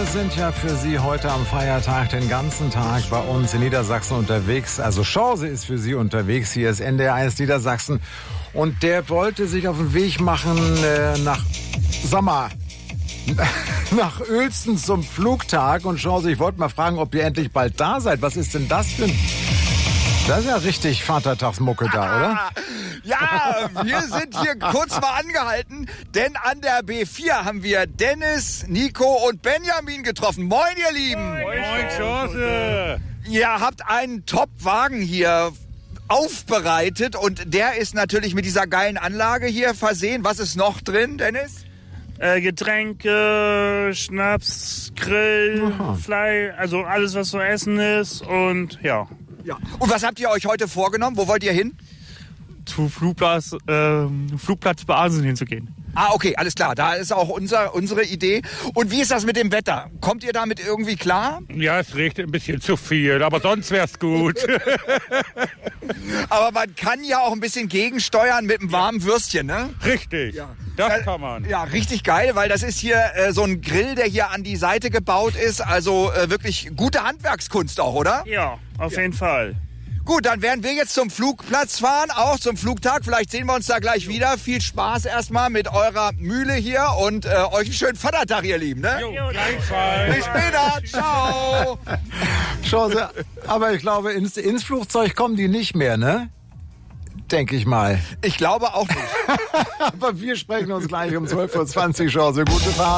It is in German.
Wir sind ja für Sie heute am Feiertag den ganzen Tag bei uns in Niedersachsen unterwegs. Also Chance ist für Sie unterwegs. Hier ist NDR 1 Niedersachsen. Und der wollte sich auf den Weg machen nach Uelzen zum Flugtag. Und Chance, ich wollte mal fragen, ob ihr endlich bald da seid. Was ist denn das für ein... Das ist ja richtig Vatertagsmucke da, oder? Ja, wir sind hier kurz mal angehalten, denn an der B4 haben wir Dennis, Nico und Benjamin getroffen. Moin, ihr Lieben! Moin, Chance! Ihr habt einen Top-Wagen hier aufbereitet und der ist natürlich mit dieser geilen Anlage hier versehen. Was ist noch drin, Dennis? Getränke, Schnaps, Grill, Fleisch, also alles, was zu essen ist und ja. Ja. Und was habt ihr euch heute vorgenommen? Wo wollt ihr hin? Zu Flugplatz Basel hinzugehen. Ah, okay, alles klar. Da ist auch unsere Idee. Und wie ist das mit dem Wetter? Kommt ihr damit irgendwie klar? Ja, es regnet ein bisschen zu viel, aber sonst wär's gut. Aber man kann ja auch ein bisschen gegensteuern mit einem warmen Würstchen, ne? Richtig, ja. Das kann man. Ja, richtig geil, weil das ist hier so ein Grill, der hier an die Seite gebaut ist. Also wirklich gute Handwerkskunst auch, oder? Ja, auf jeden Fall. Gut, dann werden wir jetzt zum Flugplatz fahren, auch zum Flugtag. Vielleicht sehen wir uns da gleich wieder. Viel Spaß erstmal mit eurer Mühle hier und euch einen schönen Vatertag, ihr Lieben, ne? Jo, gleichfalls. Bis später, ciao! Chance, aber ich glaube, ins Flugzeug kommen die nicht mehr, ne? Denke ich mal. Ich glaube auch nicht. Aber wir sprechen uns gleich um 12:20 Uhr. Chance, gute Fahrt.